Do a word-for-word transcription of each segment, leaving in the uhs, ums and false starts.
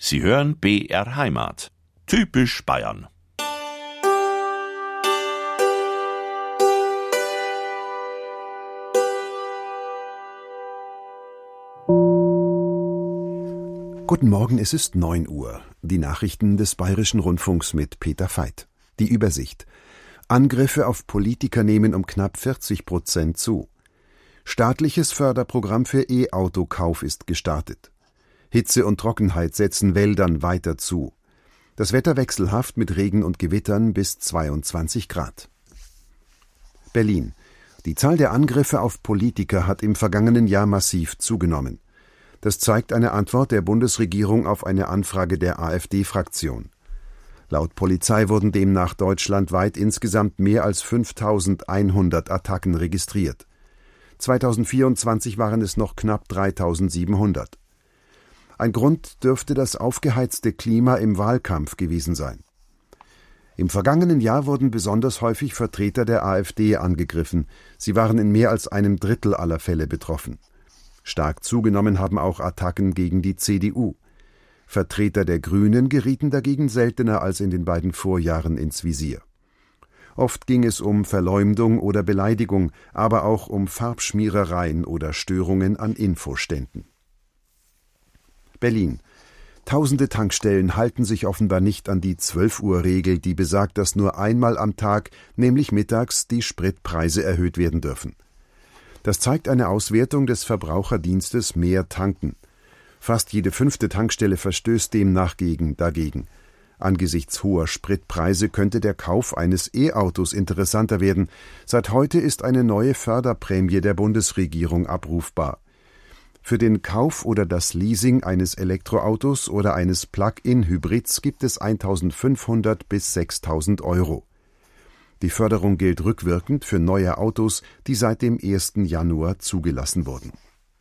Sie hören B R Heimat. Typisch Bayern. Guten Morgen, es ist neun Uhr. Die Nachrichten des Bayerischen Rundfunks mit Peter Veit. Die Übersicht. Angriffe auf Politiker nehmen um knapp vierzig Prozent zu. Staatliches Förderprogramm für E-Autokauf ist gestartet. Hitze und Trockenheit setzen Wäldern weiter zu. Das Wetter wechselhaft mit Regen und Gewittern bis zweiundzwanzig Grad. Berlin. Die Zahl der Angriffe auf Politiker hat im vergangenen Jahr massiv zugenommen. Das zeigt eine Antwort der Bundesregierung auf eine Anfrage der AfD-Fraktion. Laut Polizei wurden demnach deutschlandweit insgesamt mehr als fünftausendeinhundert Attacken registriert. zweitausendvierundzwanzig waren es noch knapp dreitausendsiebenhundert. Ein Grund dürfte das aufgeheizte Klima im Wahlkampf gewesen sein. Im vergangenen Jahr wurden besonders häufig Vertreter der AfD angegriffen. Sie waren in mehr als einem Drittel aller Fälle betroffen. Stark zugenommen haben auch Attacken gegen die C D U. Vertreter der Grünen gerieten dagegen seltener als in den beiden Vorjahren ins Visier. Oft ging es um Verleumdung oder Beleidigung, aber auch um Farbschmierereien oder Störungen an Infoständen. Berlin. Tausende Tankstellen halten sich offenbar nicht an die zwölf-Uhr-Regel, die besagt, dass nur einmal am Tag, nämlich mittags, die Spritpreise erhöht werden dürfen. Das zeigt eine Auswertung des Verbraucherdienstes Mehr Tanken. Fast jede fünfte Tankstelle verstößt demnach gegen, dagegen. Angesichts hoher Spritpreise könnte der Kauf eines E-Autos interessanter werden. Seit heute ist eine neue Förderprämie der Bundesregierung abrufbar. Für den Kauf oder das Leasing eines Elektroautos oder eines Plug-in-Hybrids gibt es eintausendfünfhundert bis sechstausend Euro. Die Förderung gilt rückwirkend für neue Autos, die seit dem ersten Januar zugelassen wurden.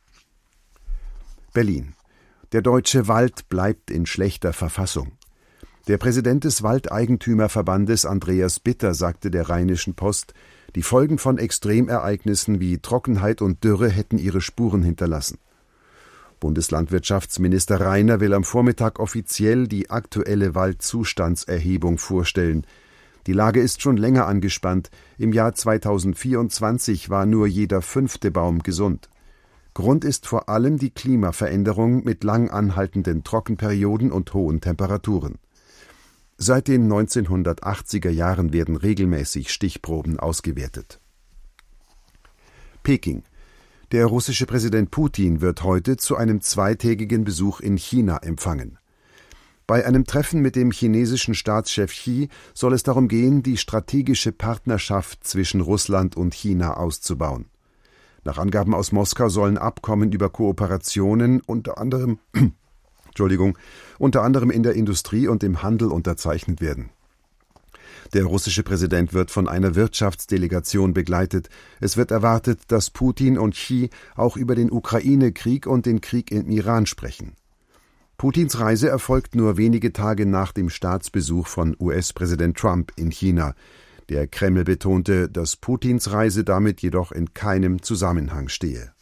Berlin. Der deutsche Wald bleibt in schlechter Verfassung. Der Präsident des Waldeigentümerverbandes Andreas Bitter sagte der Rheinischen Post, die Folgen von Extremereignissen wie Trockenheit und Dürre hätten ihre Spuren hinterlassen. Bundeslandwirtschaftsminister Rainer will am Vormittag offiziell die aktuelle Waldzustandserhebung vorstellen. Die Lage ist schon länger angespannt. Im Jahr zweitausendvierundzwanzig war nur jeder fünfte Baum gesund. Grund ist vor allem die Klimaveränderung mit lang anhaltenden Trockenperioden und hohen Temperaturen. Seit den neunzehnhundertachtziger Jahren werden regelmäßig Stichproben ausgewertet. Peking. Der russische Präsident Putin wird heute zu einem zweitägigen Besuch in China empfangen. Bei einem Treffen mit dem chinesischen Staatschef Xi soll es darum gehen, die strategische Partnerschaft zwischen Russland und China auszubauen. Nach Angaben aus Moskau sollen Abkommen über Kooperationen unter anderem, Entschuldigung, unter anderem in der Industrie und im Handel unterzeichnet werden. Der russische Präsident wird von einer Wirtschaftsdelegation begleitet. Es wird erwartet, dass Putin und Xi auch über den Ukraine-Krieg und den Krieg im Iran sprechen. Putins Reise erfolgt nur wenige Tage nach dem Staatsbesuch von U S-Präsident Trump in China. Der Kreml betonte, dass Putins Reise damit jedoch in keinem Zusammenhang stehe.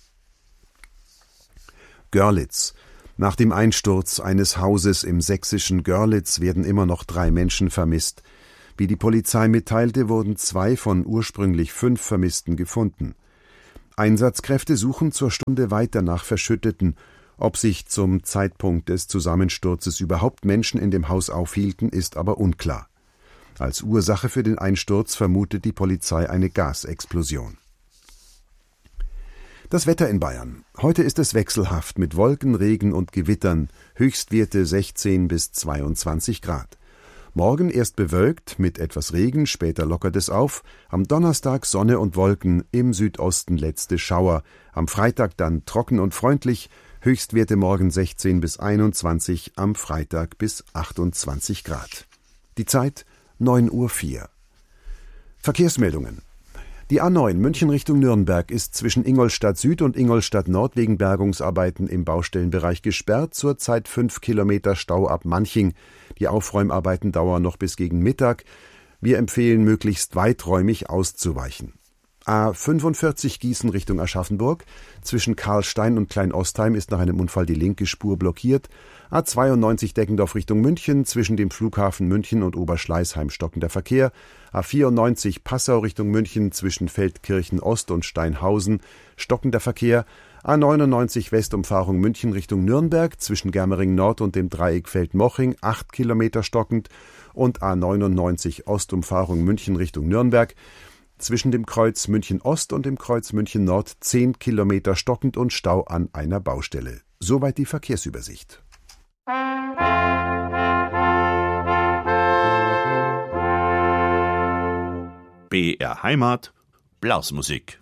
Görlitz. Nach dem Einsturz eines Hauses im sächsischen Görlitz werden immer noch drei Menschen vermisst. Wie die Polizei mitteilte, wurden zwei von ursprünglich fünf Vermissten gefunden. Einsatzkräfte suchen zur Stunde weiter nach Verschütteten. Ob sich zum Zeitpunkt des Zusammensturzes überhaupt Menschen in dem Haus aufhielten, ist aber unklar. Als Ursache für den Einsturz vermutet die Polizei eine Gasexplosion. Das Wetter in Bayern. Heute ist es wechselhaft mit Wolken, Regen und Gewittern, Höchstwerte sechzehn bis zweiundzwanzig Grad. Morgen erst bewölkt, mit etwas Regen, später lockert es auf, am Donnerstag Sonne und Wolken, im Südosten letzte Schauer, am Freitag dann trocken und freundlich, Höchstwerte morgen sechzehn bis einundzwanzig, am Freitag bis achtundzwanzig Grad. Die Zeit neun Uhr vier. Verkehrsmeldungen. Die A neun München Richtung Nürnberg ist zwischen Ingolstadt Süd und Ingolstadt Nord wegen Bergungsarbeiten im Baustellenbereich gesperrt, zurzeit fünf Kilometer Stau ab Manching. Die Aufräumarbeiten dauern noch bis gegen Mittag. Wir empfehlen, möglichst weiträumig auszuweichen. A fünfundvierzig Gießen Richtung Aschaffenburg. Zwischen Karlstein und Kleinostheim ist nach einem Unfall die linke Spur blockiert. A zweiundneunzig Deggendorf Richtung München. Zwischen dem Flughafen München und Oberschleißheim stockender Verkehr. A vierundneunzig Passau Richtung München. Zwischen Feldkirchen Ost und Steinhausen stockender Verkehr. A neunundneunzig Westumfahrung München Richtung Nürnberg. Zwischen Germering Nord und dem Dreieck Feldmoching acht Kilometer stockend. Und A neunundneunzig Ostumfahrung München Richtung Nürnberg. Zwischen dem Kreuz München Ost und dem Kreuz München Nord zehn Kilometer stockend und Stau an einer Baustelle. Soweit die Verkehrsübersicht. B R Heimat, Blasmusik.